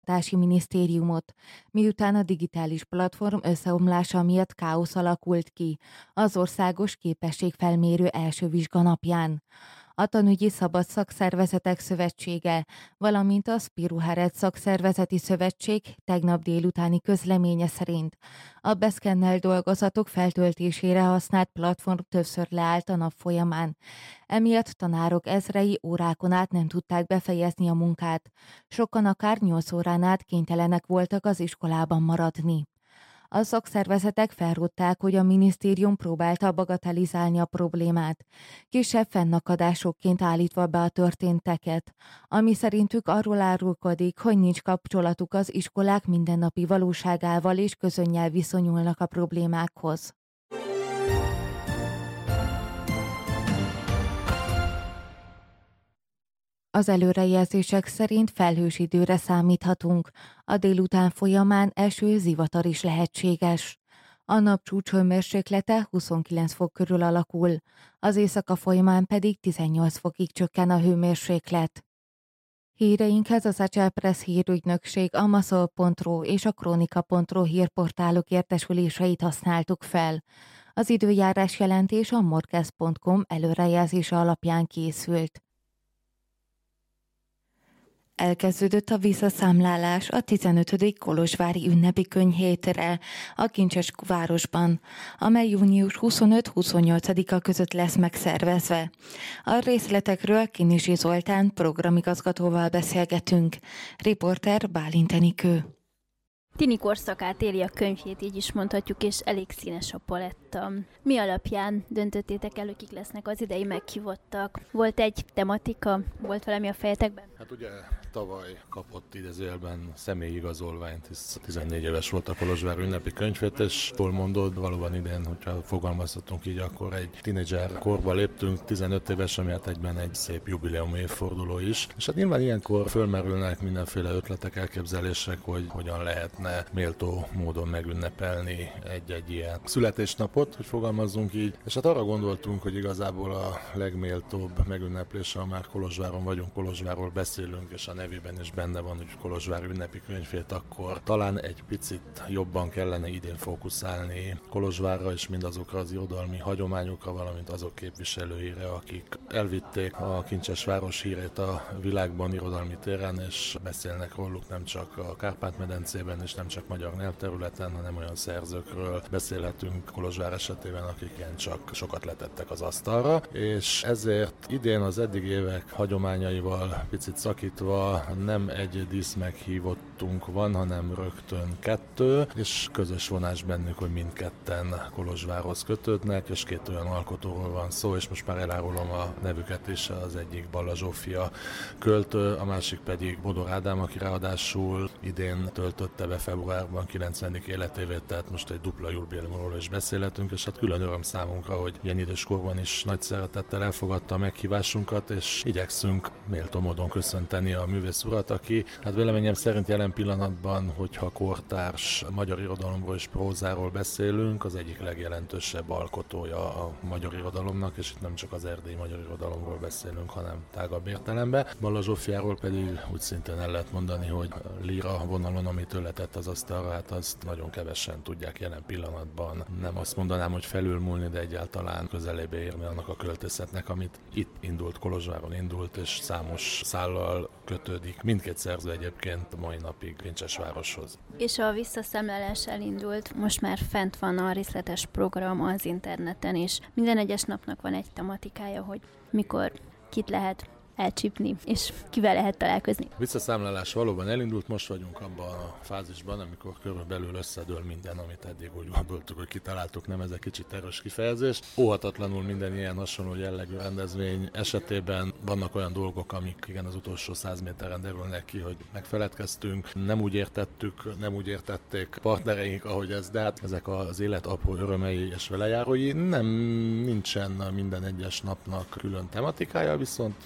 Oktatási Minisztériumot, miután a digitális platform összeomlása miatt káosz alakult ki az országos képességfelmérő első vizsganapján. A Tanügyi Szabad Szakszervezetek Szövetsége, valamint a Spiruharet Szakszervezeti Szövetség tegnap délutáni közleménye szerint a beszkennelt dolgozatok feltöltésére használt platform többször leállt a nap folyamán. Emiatt tanárok ezrei órákon át nem tudták befejezni a munkát. Sokan akár 8 órán át kénytelenek voltak az iskolában maradni. A szakszervezetek felrótták, hogy a minisztérium próbálta bagatelizálni a problémát, kisebb fennakadásokként állítva be a történteket, ami szerintük arról árulkodik, hogy nincs kapcsolatuk az iskolák mindennapi valóságával és közönnyel viszonyulnak a problémákhoz. Az előrejelzések szerint felhős időre számíthatunk. A délután folyamán eső, zivatar is lehetséges. A nap csúcshőmérséklete 29 fok körül alakul, az éjszaka folyamán pedig 18 fokig csökken a hőmérséklet. Híreinkhez az Acel Press hírügynökség, a Maszol.ro és a Kronika.ro hírportálok értesüléseit használtuk fel. Az időjárás jelentés a morkez.com előrejelzése alapján készült. Elkezdődött a visszaszámlálás a 15. kolozsvári ünnepi könyvhétre a Kincses városban, amely június 25-28-a között lesz megszervezve. A részletekről Kinizsi Zoltán programigazgatóval beszélgetünk. Riporter Bálint Enikő. Tini korszakát éli a könyvhét, így is mondhatjuk, és elég színes a paletta. Mi alapján döntöttétek el, hogy kik lesznek az idei meghívottak? Volt egy tematika? Volt valami a fejetekben? Hát ugye tavaly kapott idézőjelben személyigazolványt, hisz 14 éves volt a Kolozsvár ünnepi könyvhét, és jól mondod, valóban idén, hogyha fogalmazhatunk így, akkor egy tínédzser korba léptünk, 15 éves, ami hát egyben egy szép jubileum évforduló is. És hát nyilván ilyenkor fölmerülnek mindenféle ötletek, elképzelések, hogy hogyan lehetne méltó módon megünnepelni egy-egy ilyen születésnapot, hogy fogalmazzunk így. És hát arra gondoltunk, hogy igazából a legméltóbb megünneplés, ha már Kolozsváron vagyunk, Kolozsvárról beszélünk, és a nevében is benne van, hogy Kolozsvár ünnepi könyvhét, akkor talán egy picit jobban kellene idén fókuszálni Kolozsvárra és mindazokra az irodalmi hagyományokra, valamint azok képviselőire, akik elvitték a Kincses város hírét a világban irodalmi téren, és beszélnek róluk nem csak a Kárpát-medencében és nem csak magyar nyelvterületen, hanem olyan szerzőkről beszélhetünk Kolozsvár esetében, akik csak sokat letettek az asztalra, és ezért idén az eddig évek hagyományaival picit szakítva nem egy díszmeghívottunk van, hanem rögtön 2, és közös vonás bennük, hogy mindketten Kolozsvárhoz kötődnek, és 2 olyan alkotóról van szó, és most már elárulom a nevüket is, az egyik Balla Zsófia költő, a másik pedig Bodor Ádám, aki ráadásul idén töltötte be februárban 90. életévét, tehát most egy dupla jubileumról is beszélhetünk, és hát külön öröm számunkra, hogy ilyen időskorban is nagy szeretettel elfogadta a meghívásunkat, és igyekszünk méltó módon köszönteni a művész urat, aki hát véleményem szerint jelen pillanatban, hogyha kortárs magyar irodalomról és prózáról beszélünk, az egyik legjelentősebb alkotója a magyar irodalomnak, és itt nem csak az erdélyi magyar irodalomról beszélünk, hanem tágabb értelemben. Balla Zsófiáról pedig úgy szintén el lehet mondani, hogy líra vonalon, amit ő letett az asztalra, hát azt nagyon kevesen tudják jelen pillanatban. Nem azt mondanám, hogy felülmúlni, de egyáltalán közelébe érni annak a költészetnek, amit itt indult, Kolozsváron indult, és számos szállal kötődik. Mindkét szerző egyébként mai napig Kincsesvároshoz. És a visszaszámlálás elindult, most már fent van a részletes program az interneten, és minden egyes napnak van egy tematikája, hogy mikor, kit lehet elcsípni, és kivel lehet találkozni. A visszaszámlálás valóban elindult, most vagyunk abban a fázisban, amikor körülbelül összedől minden, amit eddig úgy gondoltuk, hogy kitaláltuk, nem ez egy kicsit erős kifejezés. Óhatatlanul minden ilyen hasonló jellegű rendezvény esetében vannak olyan dolgok, amik igen az utolsó 100 méteren derülnek ki, hogy megfeledkeztünk, nem úgy értettük, nem úgy értették partnereink, ahogy ez, de hát ezek az élet apró örömei és velejárói, nincsen minden egyes napnak külön tematikája, viszont én arra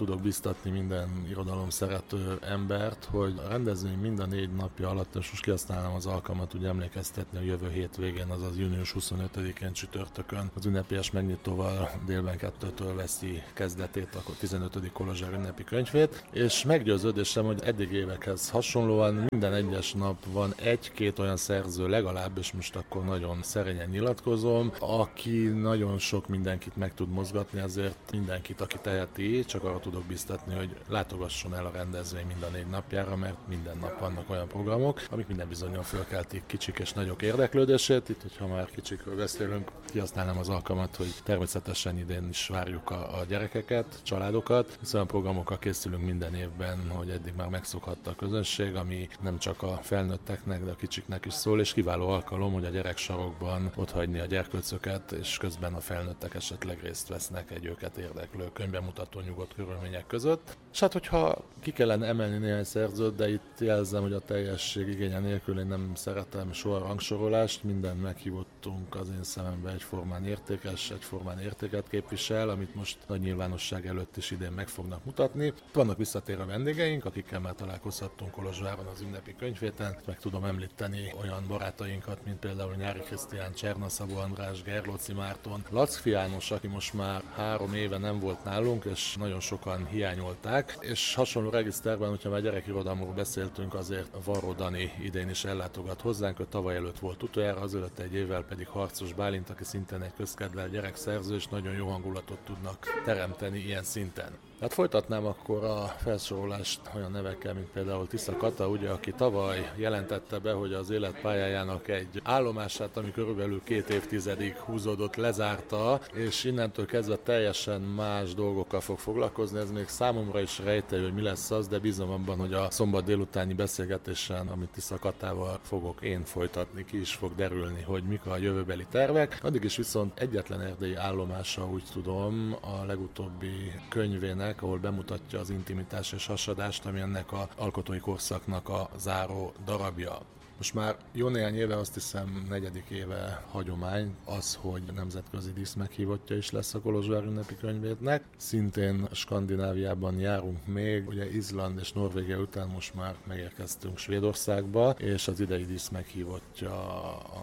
tudok biztatni minden irodalom szerető embert, hogy a rendezvény mind a 4 napja alatt, és most kihasználom az alkalmat, úgy emlékeztetni, a jövő hétvégén, azaz június 25-én csütörtökön az ünnepélyes megnyitóval délben 2-től veszi kezdetét a 15. Kolozsvár ünnepi könyvét, és meggyőződésem, hogy eddig évekhez hasonlóan minden egyes nap van 1-2 olyan szerző legalább, és most akkor nagyon szerényen nyilatkozom, aki nagyon sok mindenkit meg tud mozgatni, azért mindenkit, aki teheti, csak arra tudok biztatni, hogy látogasson el a rendezvény mind a 4 napjára, mert minden nap vannak olyan programok, amik minden bizonnyal fölkeltik kicsik és nagyok érdeklődését. Itt, hogyha már kicsikről beszélünk, kihasználnám az alkalmat, hogy természetesen idén is várjuk a gyerekeket, családokat, hiszen olyan programokkal készülünk minden évben, hogy eddig már megszokhatta a közönség, ami nem csak a felnőtteknek, de a kicsiknek is szól, és kiváló alkalom, hogy a gyereksarokban otthagyni a gyerkőcöket, és közben a felnőttek esetleg részt vesznek egy őket érdeklő könyvbemutató nyugodt körülmények között. És hát, hogyha ki kellene emelni néhány szerzőt, de itt jelzem, hogy a teljesség igénye nélkül én nem szeretem soha rangsorolást, minden meghívottunk az én szememben egyformán értékes, egyformán értéket képvisel, amit most nagy nyilvánosság előtt is idén meg fognak mutatni. Vannak visszatérő vendégeink, akikkel már találkozhattunk Kolozsváron az ünnepi könyvhéten. Meg tudom említeni olyan barátainkat, mint például Nyári Krisztián, Cserna Szabó András, Gerlóci Márton, Lackfi János, aki most már 3 éve nem volt nálunk, és nagyon sokan hiányolták. És hasonló regiszterben, hogyha már gyerekirodalomról beszéltünk, azért Varró Dani idén is ellátogat hozzánk, ő tavaly előtt volt utoljára, azelőtt egy évvel pedig Harcos Bálint, aki szintén egy közkedvelt gyerekszerző, és nagyon jó hangulatot tudnak teremteni ilyen szinten. Hát folytatnám akkor a felsorolást olyan nevekkel, mint például Tisza Kata, ugye, aki tavaly jelentette be, hogy az életpályájának egy állomását, ami körülbelül 2 évtizedig húzódott, lezárta, és innentől kezdve teljesen más dolgokkal fog foglalkozni. Ez még számomra is rejtely, hogy mi lesz az, de bízom abban, hogy a szombat délutáni beszélgetésen, amit Tisza Katával fogok én folytatni, ki is fog derülni, hogy mik a jövőbeli tervek. Addig is viszont egyetlen erdélyi állomása, úgy tudom, a legutóbbi könyvének, ahol bemutatja az intimitás és hasadást, ami ennek az alkotói korszaknak a záró darabja. Most már jó néhány éve, azt hiszem 4. éve hagyomány az, hogy nemzetközi díszmeghívottja is lesz a Kolozsvár ünnepi könyvétnek. Szintén Skandináviában járunk még, ugye Izland és Norvégia után most már megérkeztünk Svédországba, és az idei díszmeghívottja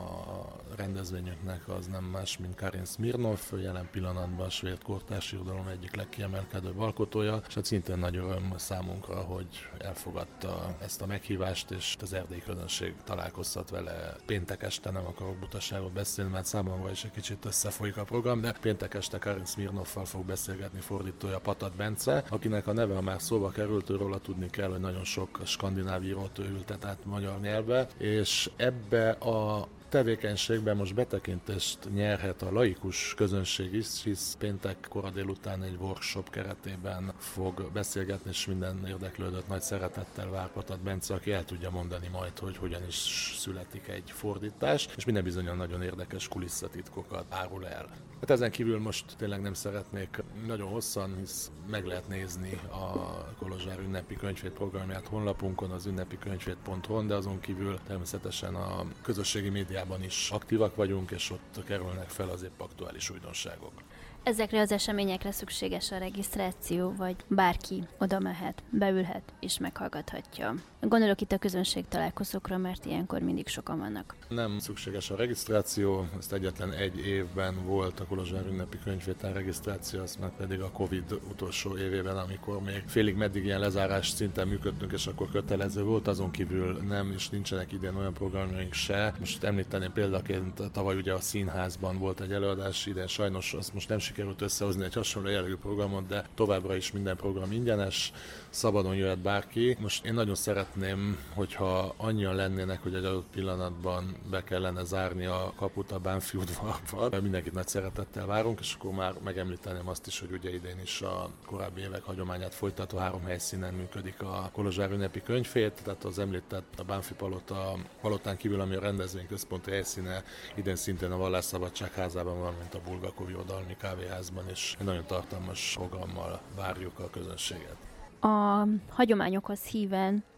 a rendezvényünknek az nem más, mint Karin Smirnov, jelen pillanatban a svéd kortárs irodalom egyik legkiemelkedőbb alkotója, és hát szintén nagy öröm számunkra, hogy elfogadta ezt a meghívást, és az erdélyi közönség találkozhat vele péntek este, nem akarok butaságot beszélni, mert számomra is egy kicsit összefolyik a program, de péntek este Karin Smirnoffal fog beszélgetni fordítója Patat Bence, akinek a neve már szóba került, róla tudni kell, hogy nagyon sok skandináv írót ő ültet át magyar nyelvbe, és ebbe a tevékenységben most betekintést nyerhet a laikus közönség is, hisz péntek kora délután egy workshop keretében fog beszélgetni, és minden érdeklődött nagy szeretettel vár Patat Bence, aki el tudja mondani majd, hogy hogyan is születik egy fordítás, és minden bizonyan nagyon érdekes kulisszatitkokat árul el. Hát ezen kívül most tényleg nem szeretnék nagyon hosszan, hisz meg lehet nézni a Kolozsvár ünnepi könyvhét programját honlapunkon, az ünnepikönnyvét.hu-n, de azon kívül természetesen a közösségi médiában is aktívak vagyunk, és ott kerülnek fel az épp aktuális újdonságok. Ezekre az eseményekre szükséges a regisztráció, vagy bárki oda mehet, beülhet és meghallgathatja. Gondolok itt a közönség találkozókra, mert ilyenkor mindig sokan vannak. Nem szükséges a regisztráció, ezt egyetlen egy évben volt a Kolozsvár ünnepi könyvvétel regisztráció, azt már pedig a Covid utolsó évében, amikor még félig meddig ilyen lezárás szinten működtünk, és akkor kötelező volt, azon kívül nem, és nincsenek idén olyan programjaink se. Most említeném példaként, tavaly ugye a színházban volt egy előadás, idén sajnos azt most nem sikerült összehozni egy hasonló jellegű programot, de továbbra is minden program ingyenes, szabadon jöhet bárki. Most én nagyon szeretném, hogyha annyian lennének, hogy egy adott pillanatban be kellene zárni a kaput a Bánffy udvarban. Mindenkit nagy szeretettel várunk, és akkor már megemlíteném azt is, hogy ugye idén is a korábbi évek hagyományát folytató 3 helyszínen működik a Kolozsvár ünnepi könyvhét, tehát az említett a Bánffy palotán kívül, ami a rendezvény központi helyszíne, idén szintén a Vallásszabadság házában, valamint a Bulgakov irodalmi kávéházban, és egy nagyon tartalmas programmal várjuk a közönséget. A hagyományokhoz híven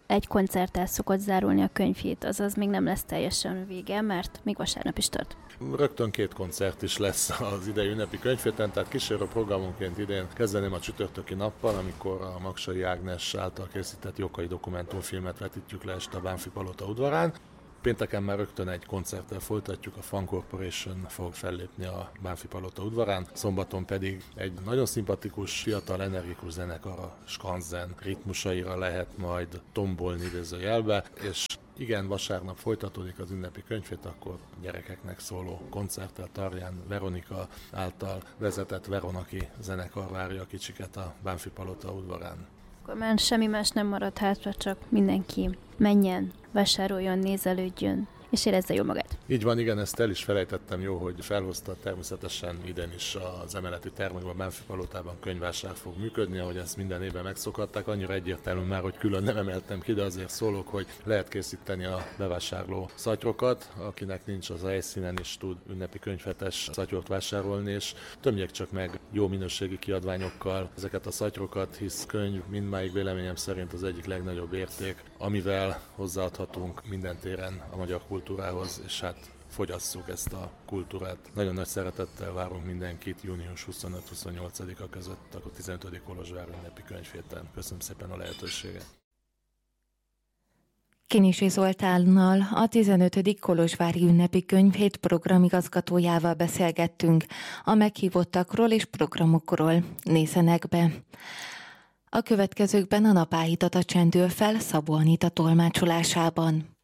egy koncerttel szokott zárulni a könyvhét, azaz még nem lesz teljesen vége, mert még vasárnap is tart. Rögtön 2 koncert is lesz az idei ünnepi könyvhéten, tehát kísérő programunként idén kezdeném a csütörtöki nappal, amikor a Magsai Ágnes által készített Jokai dokumentumfilmet vetítjük le este a Bánffy Palota udvarán. Pénteken már rögtön egy koncerttel folytatjuk, a Fun Corporation fog fellépni a Bánffy Palota udvarán, szombaton pedig egy nagyon szimpatikus, fiatal, energikus zenekar a Skanzen ritmusaira lehet majd tombolni idézőjelbe, és igen, vasárnap folytatódik az ünnepi könyvhét, akkor gyerekeknek szóló koncerttel Tarján Veronika által vezetett Veronaki zenekar várja a kicsiket a Bánffy Palota udvarán. Akkor már semmi más nem marad hátra, csak mindenki menjen, vásároljon, nézelődjön, és érezze jól magát. Így van, igen, ezt el is felejtettem, jó, hogy felhozta, természetesen idén is az emeleti termekben, Bánffy Palotában könyvvásár fog működni, ahogy ezt minden évben megszokhatták. Annyira egyértelmű már, hogy külön nem emeltem ki, de azért szólok, hogy lehet készíteni a bevásárló szatyrokat, akinek nincs az helyszínen is tud ünnepi könyvhetes szatyrot vásárolni, és tömjék csak meg jó minőségi kiadványokkal ezeket a szatyrokat, hisz könyv mindmáig véleményem szerint az egyik legnagyobb érték, amivel hozzáadhatunk minden téren a magyar kultúrához, és hát fogyasszuk ezt a kultúrát. Nagyon nagy szeretettel várunk mindenkit június 25-28-a között, a 15. Kolozsvár ünnepi könyvhéten. Köszönöm szépen a lehetőséget. Kinisi Zoltánnal, a 15. Kolozsvári ünnepi könyvhét programigazgatójával beszélgettünk a meghívottakról és programokról. Nézzenek be! A következőkben a napállítata csendül fel Szabó Anita tolmácsolásában.